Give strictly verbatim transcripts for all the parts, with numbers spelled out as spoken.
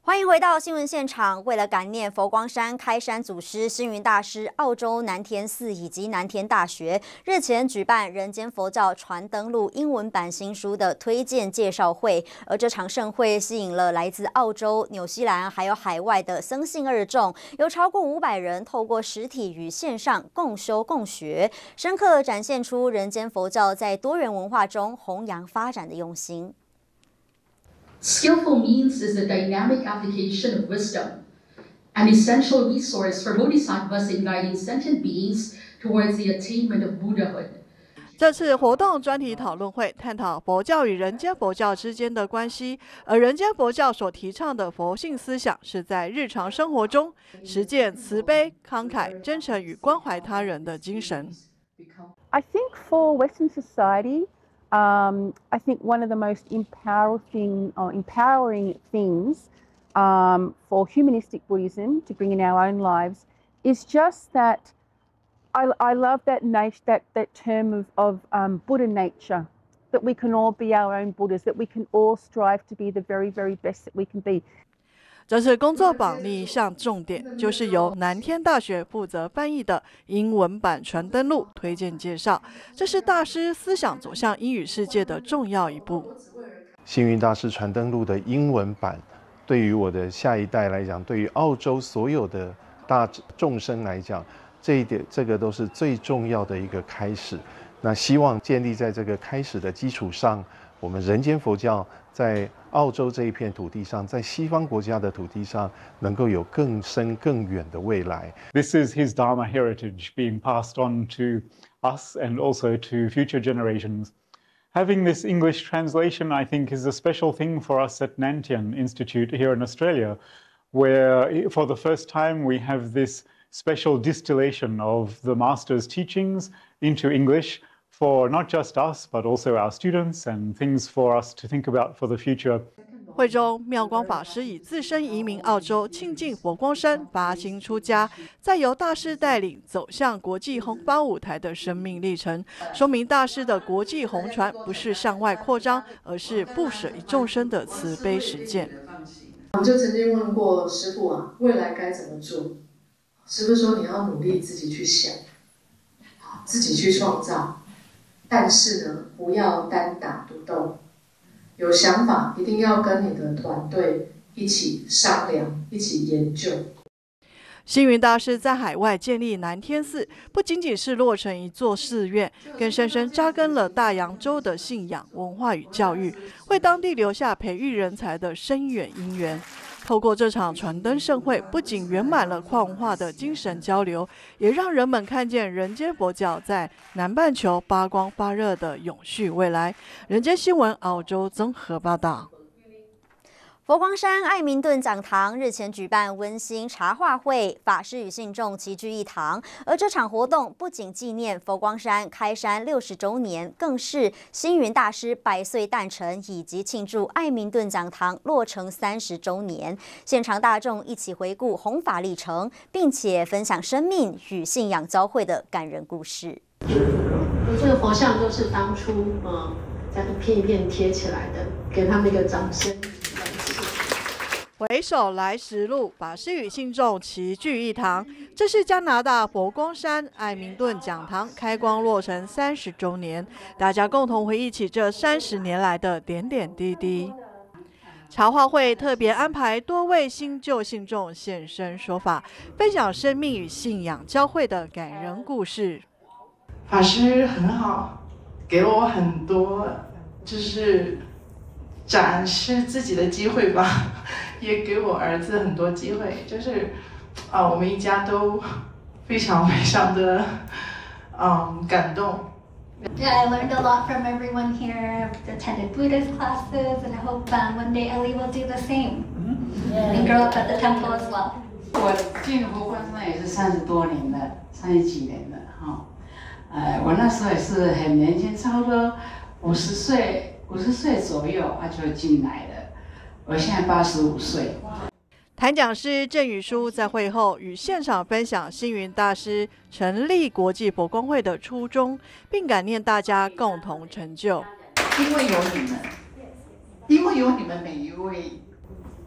欢迎回到新闻现场。为了感念佛光山开山祖师星云大师，澳洲南天寺以及南天大学日前举办《人间佛教传灯录》英文版新书的推荐介绍会，而这场盛会吸引了来自澳洲、纽西兰还有海外的僧信二众，有超过五百人透过实体与线上共修共学，深刻展现出人间佛教在多元文化中弘扬发展的用心。 Skillful means is the dynamic application of wisdom, an essential resource for bodhisattvas in guiding sentient beings towards the attainment of Buddhahood. 这次活动专题讨论会探讨佛教与人间佛教之间的关系，而人间佛教所提倡的佛性思想是在日常生活中实践慈悲、慷慨、真诚与关怀他人的精神。 I think for Western society. Um, I think one of the most empowering, or empowering things um, for humanistic Buddhism to bring in our own lives is just that I, I love that, nat- that, that term of, of um, Buddha nature, that we can all be our own Buddhas, that we can all strive to be the very, very best that we can be. 这次工作榜另一项重点就是由南天大学负责翻译的英文版传灯录推荐介绍，这是大师思想走向英语世界的重要一步。 星云大师传灯录的英文版，对于我的下一代来讲，对于澳洲所有的大众生来讲，这一点这个都是最重要的一个开始。那希望建立在这个开始的基础上，我们人间佛教在澳洲这一片土地上，在西方国家的土地上，能够有更深更远的未来。 This is his Dharma heritage being passed on to us and also to future generations. Having this English translation, I think, is a special thing for us at Nantian Institute here in Australia, where for the first time we have this special distillation of the Master's teachings into English for not just us, but also our students and things for us to think about for the future. 会中，妙光法师以自身移民澳洲、亲近佛光山、发心出家，再由大师带领走向国际弘法舞台的生命历程，说明大师的国际弘传不是向外扩张，而是不舍一众生的慈悲实践。 我就曾经问过师父啊，未来该怎么做？师父说你要努力自己去想，自己去创造。 但是呢，不要单打独斗，有想法一定要跟你的团队一起商量、一起研究。 星云大师在海外建立南天寺，不仅仅是落成一座寺院，更深深扎根了大洋洲的信仰、文化与教育，为当地留下培育人才的深远因缘。 透过这场传灯盛会，不仅圆满了跨文化的精神交流，也让人们看见人间佛教在南半球发光发热的永续未来。人间新闻澳洲综合报道。 佛光山爱明顿讲堂日前举办温馨茶话会，法师与信众齐聚一堂。而这场活动不仅纪念佛光山开山六十周年，更是星云大师百岁诞辰，以及庆祝爱明顿讲堂落成三十周年。现场大众一起回顾弘法历程，并且分享生命与信仰交汇的感人故事。 这个佛像都是当初嗯这样一片一片贴起来的，给他们一个掌声。 回首来时路，法师与信众齐聚一堂。这是加拿大佛光山爱明顿讲堂开光落成三十周年，大家共同回忆起这三十年来的点点滴滴。茶话会特别安排多位新旧信众现身说法，分享生命与信仰交汇的感人故事。 法师很好，给了我很多，就是展示自己的机会吧。 也给我儿子很多机会，就是啊，我们一家都非常非常的嗯感动。 Yeah, I learned a lot from everyone here. I've attended Buddhist classes, and I hope um, one day Ellie will do the same and grow up at the temple as well. 我进佛光山也是三十多年了，三十几年了哈。呃，我那时候也是很年轻，差不多五十岁，五十岁左右啊就进来了。 我现在八十五岁。 谈讲师郑宇书在会后与现场分享星云大师成立国际佛光会的初衷，并感念大家共同成就。 因为有你们，因为有你们每一位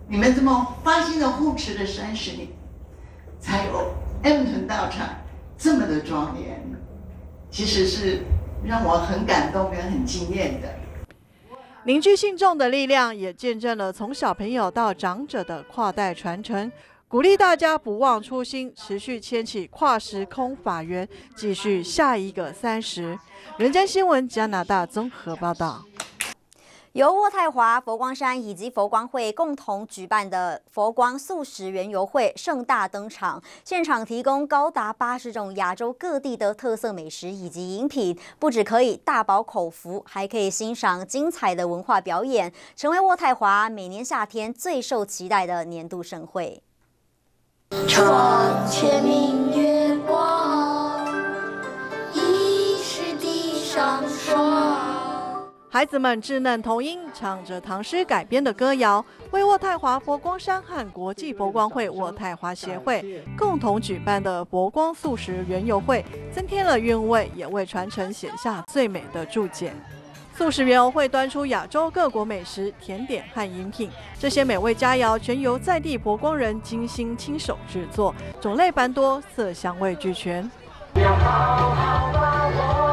你们这么发心的护持了三十年，才有 M 屯道场这么的庄严，其实是让我很感动跟很惊艳的。 凝聚信众的力量，也见证了从小朋友到长者的跨代传承，鼓励大家不忘初心，持续牵起跨时空法缘，继续下一个三十。人间新闻加拿大综合报道。 由渥太华、佛光山以及佛光会共同举办的佛光素食园游会盛大登场，现场提供高达八十种亚洲各地的特色美食以及饮品，不只可以大饱口福，还可以欣赏精彩的文化表演，成为渥太华每年夏天最受期待的年度盛会。 床前明月光，疑是地上霜。 孩子们稚嫩童音，唱着唐诗改编的歌谣，为渥太华佛光山和国际佛光会渥太华协会共同举办的佛光素食园游会，增添了韵味，也为传承写下最美的注解。素食园游会端出亚洲各国美食、甜点和饮品，这些美味佳肴全由在地佛光人精心亲手制作，种类繁多，色香味俱全。要好好把握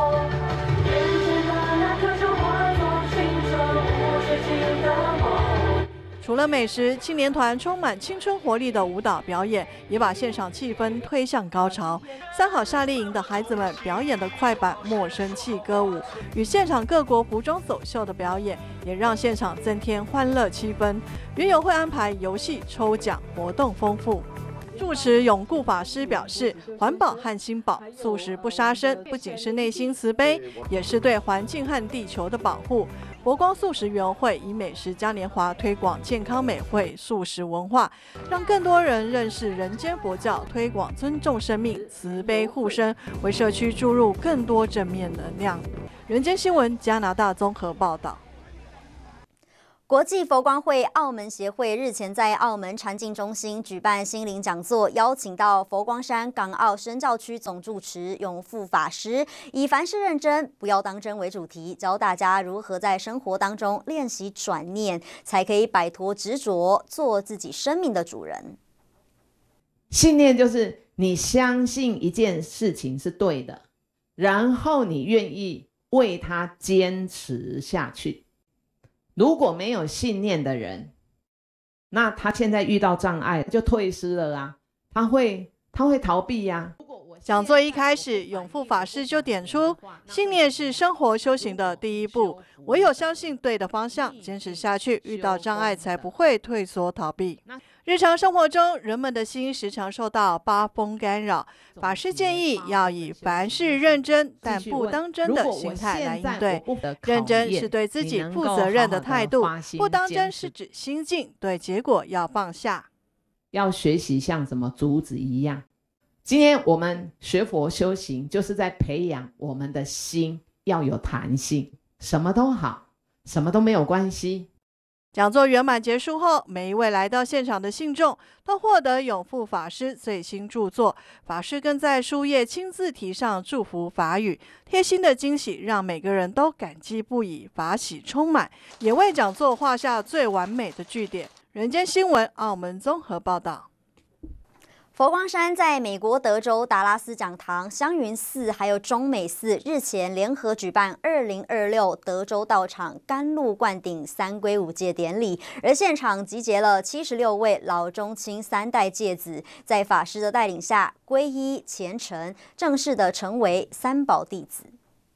除了美食，青年团充满青春活力的舞蹈表演，也把现场气氛推向高潮。三好夏令营的孩子们表演的快板莫生气歌舞，与现场各国服装走秀的表演，也让现场增添欢乐气氛。园游会安排游戏、抽奖活动丰富。住持永固法师表示，环保和心保，素食不杀生，不仅是内心慈悲，也是对环境和地球的保护。佛光素食园会以美食嘉年华推广健康美味素食文化，让更多人认识人间佛教，推广尊重生命、慈悲护生，为社区注入更多正面能量。人间新闻加拿大综合报道。 国际佛光会澳门协会日前在澳门禅境中心举办心灵讲座，邀请到佛光山港澳深教区总住持永富法师，以凡事认真，不要当真为主题，教大家如何在生活当中练习转念，才可以摆脱执着，做自己生命的主人。 信念就是你相信一件事情是对的，然后你愿意为它坚持下去。如果没有信念的人，那他现在遇到障碍就退失了啊，他会他会逃避呀、啊。 讲座一开始，永富法师就点出，信念是生活修行的第一步，唯有相信对的方向，坚持下去，遇到障碍才不会退缩逃避。日常生活中，人们的心时常受到八风干扰，法师建议要以凡事认真但不当真的心态来应对。认真是对自己负责任的态度，不当真是指心境，对结果要放下。 要学习像什么竹子一样。今天我们学佛修行，就是在培养我们的心要有弹性，什么都好，什么都没有关系。 讲座圆满结束后，每一位来到现场的信众都获得永富法师最新著作，法师更在书页亲自题上祝福法语，贴心的惊喜让每个人都感激不已，法喜充满，也为讲座画下最完美的句点。人间新闻澳门综合报道。 佛光山在美国德州达拉斯讲堂、香云寺还有中美寺日前联合举办二零二六德州道场甘露灌顶三皈五戒典礼，而现场集结了七十六位老中青三代戒子，在法师的带领下皈依虔诚，正式的成为三宝弟子。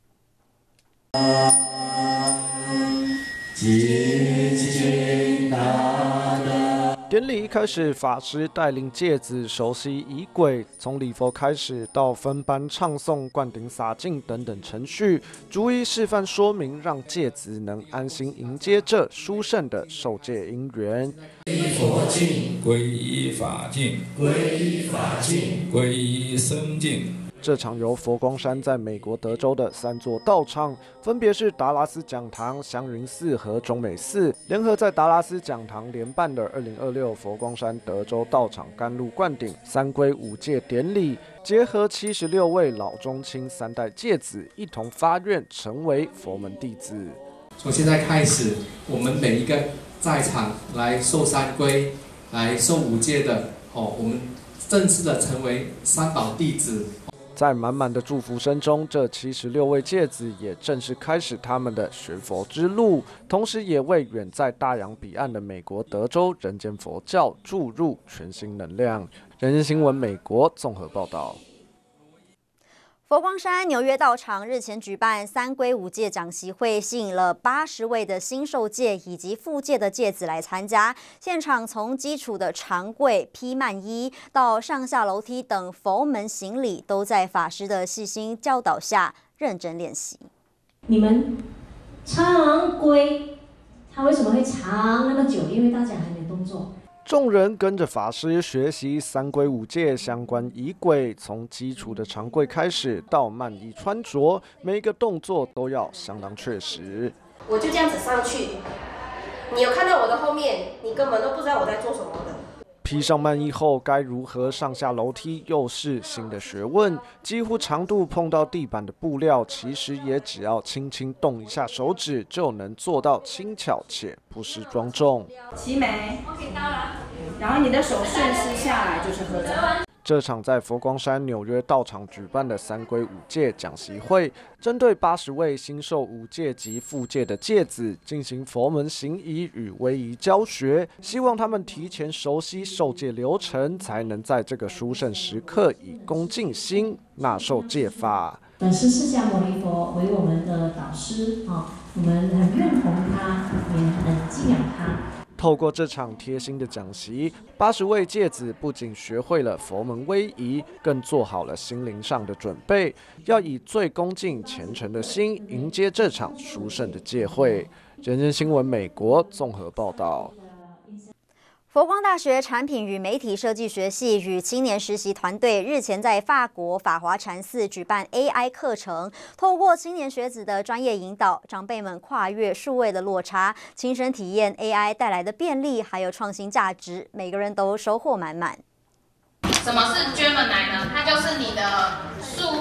典礼一开始，法师带领戒子熟悉仪轨，从礼佛开始到分班唱诵、灌顶洒净等等程序，逐一示范说明，让戒子能安心迎接这殊胜的受戒因缘。 皈依佛境，皈依法境，皈依法境，皈依僧境。 这场由佛光山在美国德州的三座道场，分别是达拉斯讲堂、香云寺和中美寺，联合在达拉斯讲堂联办的二零二六佛光山德州道场甘露灌顶三皈五戒典礼，结合七十六位老中青三代戒子，一同发愿成为佛门弟子。 从现在开始，我们每一个在场来受三皈、来受五戒的哦，我们正式的成为三宝弟子。 在满满的祝福声中，这七十六位戒子也正式开始他们的学佛之路，同时也为远在大洋彼岸的美国德州人间佛教注入全新能量。人间新闻美国综合报道。 佛光山纽约道场日前举办三皈五戒讲习会，吸引了八十位的新受戒以及复戒的戒子来参加。现场从基础的长跪、披蔓衣到上下楼梯等佛门行礼，都在法师的细心教导下认真练习。 你们长跪，它为什么会长那么久？因为大家还没动作。 众人跟着法师学习三皈五戒相关仪轨，从基础的长跪开始，到蔓衣穿着，每一个动作都要相当确实。 我就这样子上去，你有看到我的后面，你根本都不知道我在做什么的。 披上蔓衣后，该如何上下楼梯，又是新的学问。几乎长度碰到地板的布料，其实也只要轻轻动一下手指，就能做到轻巧且不失庄重。 齐眉 ，OK 到了，然后你的手顺势下来就是合掌。 这场在佛光山纽约道场举办的三皈五戒讲习会，针对八十位新受五戒及复戒的戒子进行佛门行仪与威仪教学，希望他们提前熟悉受戒流程，才能在这个殊胜时刻以恭敬心纳受戒法。 本师释迦牟尼佛为我们的导师啊，我们很认同他，也很敬仰他。 透过这场贴心的讲习，八十位戒子不仅学会了佛门威仪，更做好了心灵上的准备，要以最恭敬虔诚的心迎接这场殊胜的戒会。人间新闻美国综合报道。 佛光大学产品与媒体设计学系与青年实习团队日前在法国法华禅寺举办 A I 课程，透过青年学子的专业引导，长辈们跨越数位的落差，亲身体验 A I 带来的便利还有创新价值，每个人都收获满满。 什么是 Gemini 呢？它就是你的数